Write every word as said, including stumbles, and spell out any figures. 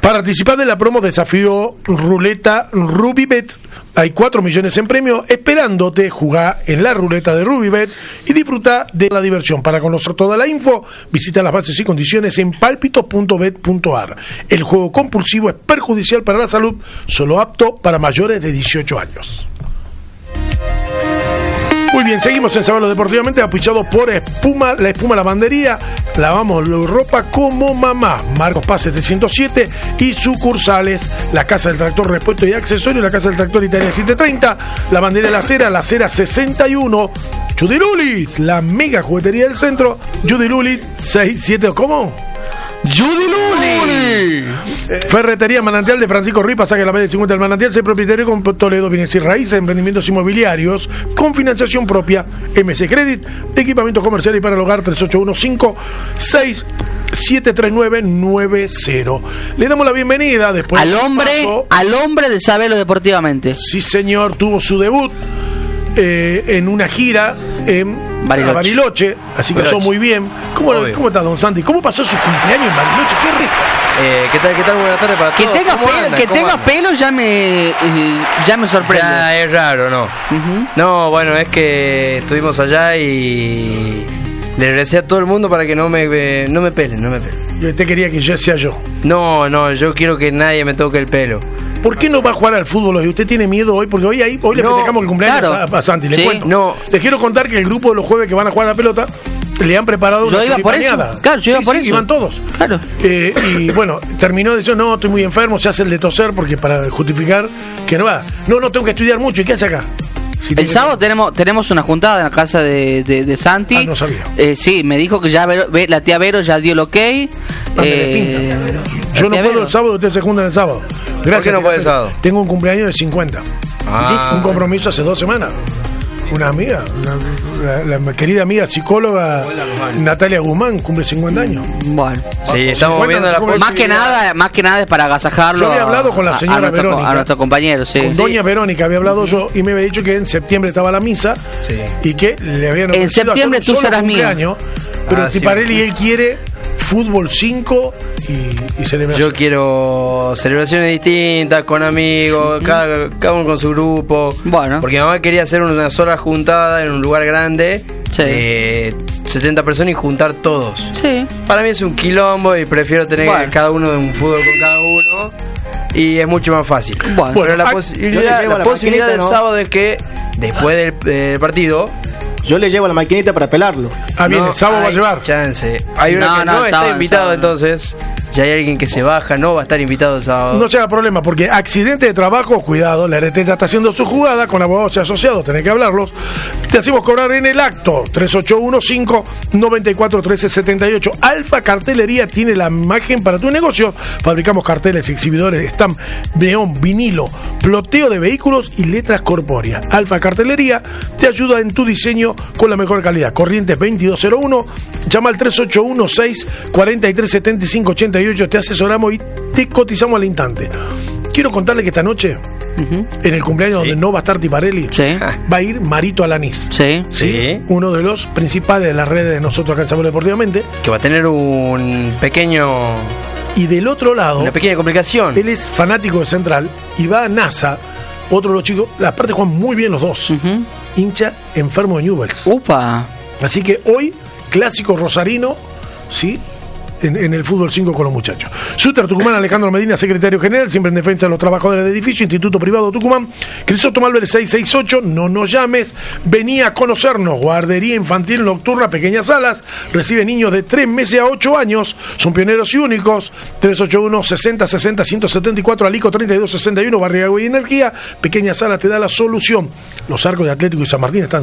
Participar de la promo Desafío Ruleta Rubibet. Hay cuatro millones en premio esperándote. Jugá en la ruleta de Rubibet y disfruta de la diversión. Para conocer toda la info, visita las bases y condiciones en palpito punto bet punto ar. El juego compulsivo es perjudicial para la salud, solo apto para mayores de dieciocho años. Muy bien, seguimos en Sábado Deportivamente, auspiciado por Espuma, la Espuma Lavandería. Lavamos la ropa como mamá. Marcos Paz setecientos siete y sucursales. La Casa del Tractor, repuesto y accesorios. La Casa del Tractor Italia setecientos treinta. Lavandería La Cera, La Cera sesenta y uno. Judilulis, la mega juguetería del centro. Judilulis sesenta y siete. ¿Cómo? Judiluli. Ferretería Manantial de Francisco Ripa, saque la media cincuenta del Manantial, se propietario con Toledo, bienes y raíces, emprendimientos inmobiliarios con financiación propia, M C Credit, equipamiento comercial y para el hogar. Tres ocho uno cinco seis siete tres nueve nueve cero. Le damos la bienvenida después al hombre, paso, al hombre de Sabelo Deportivamente. Sí, señor, tuvo su debut eh, en una gira en Bariloche, Bariloche así que pasó muy bien. ¿Cómo, ¿Cómo está, don Santi? ¿Cómo pasó su cumpleaños en Bariloche? ¡Qué rico! Eh, ¿Qué tal? ¿Qué tal? Buenas tardes para que todos. Tenga pelo, anda? que tenga anda? pelo ya me eh, ya me sorprende. Ya es raro, ¿no? Uh-huh. No, bueno, es que estuvimos allá y le regresé a todo el mundo para que no me eh, no me pelen, no me pelen. Yo te quería que yo sea yo. No, no, yo quiero que nadie me toque el pelo. ¿Por qué no va a jugar al fútbol hoy? ¿Usted tiene miedo hoy? Porque hoy, ahí, hoy le no, festejamos el cumpleaños claro. a, a Santi. Le sí, cuento. No. Les quiero contar que el grupo de los jueves que van a jugar a la pelota le han preparado yo una iba por eso. Claro, yo iba sí, por sí, eso. Iban todos. Claro. Eh, y bueno, terminó de decir, no, estoy muy enfermo, se hace el de toser porque para justificar que no va. No, no, tengo que estudiar mucho. ¿Y qué hace acá? Si el sábado que... tenemos tenemos una juntada en la casa de, de, de Santi. Ah, no sabía. Eh, sí, me dijo que ya Vero, la tía Vero ya dio el ok. Eh, yo no puedo Vero. El sábado, ustedes se juntan el sábado. Gracias. ¿Por qué no puede el sábado? Tengo un cumpleaños de cincuenta. Ah. Un compromiso hace dos semanas. Una amiga, una, la, la querida amiga psicóloga Natalia Guzmán cumple cincuenta años. Bueno, sí, estamos viendo la más que nada, más que nada es para agasajarlo. Yo había hablado con la señora a, a nuestro, Verónica, a nuestro compañero, sí. Con sí. doña Verónica había hablado yo y me había dicho que en septiembre estaba la misa sí. y que le habían en septiembre tú serás mío. Pero ah, Tiparelli sí. él quiere fútbol cinco y, y celebración. Yo quiero celebraciones distintas, con amigos, mm. cada, cada uno con su grupo. Bueno. Porque mi mamá quería hacer una sola juntada en un lugar grande, sí. eh, setenta personas y juntar todos. Sí. Para mí es un quilombo y prefiero tener bueno. cada uno de un fútbol con cada uno. Y es mucho más fácil. Bueno, Pero la posibilidad, la la posibilidad del ¿no? sábado es que después del, del partido yo le llevo la maquinita para pelarlo. Ah, bien, no, el sábado va a llevar. Chance. Hay uno no, que no, no está sábado, invitado, sábado. entonces ya hay alguien que se baja, no va a estar invitado el sábado. No se haga problema, porque accidente de trabajo, cuidado, la R T ya está haciendo su jugada, con abogados y asociados, tenés que hablarlos. Te hacemos cobrar en el acto, tres ocho uno cinco nueve cuatro uno tres siete ocho. Alfa Cartelería tiene la imagen para tu negocio. Fabricamos carteles, exhibidores, stamp, neón, vinilo, ploteo de vehículos y letras corpóreas. Alfa Cartelería te ayuda en tu diseño con la mejor calidad. Corrientes veintidós cero uno, llama al tres ocho uno seis cuatro tres siete cinco ocho ocho, te asesoramos y te cotizamos al instante. Quiero contarle que esta noche, uh-huh. en el cumpleaños sí. donde no va a estar Tiparelli, sí. va a ir Marito Alanís. Sí. sí. Sí. Uno de los principales de las redes de nosotros acá en Sábado Deportivamente. Que va a tener un pequeño... Y del otro lado... Una pequeña complicación. Él es fanático de Central y va a NASA, otro de los chicos, las partes juegan muy bien los dos. Uh-huh. Hincha enfermo de Newell's. Upa. Así que hoy, clásico rosarino, ¿sí? En, en el fútbol cinco con los muchachos. Shooter Tucumán, Alejandro Medina, secretario general, siempre en defensa de los trabajadores del edificio, Instituto Privado Tucumán, Crisóstomo Álvarez seiscientos sesenta y ocho, no nos llames, venía a conocernos, guardería infantil nocturna, pequeñas salas, recibe niños de tres meses a ocho años, son pioneros y únicos, tres ocho uno sesenta sesenta ciento setenta y cuatro, Alico treinta y dos sesenta y uno, Barrio Agua y Energía, pequeñas salas te da la solución. Los arcos de Atlético y San Martín están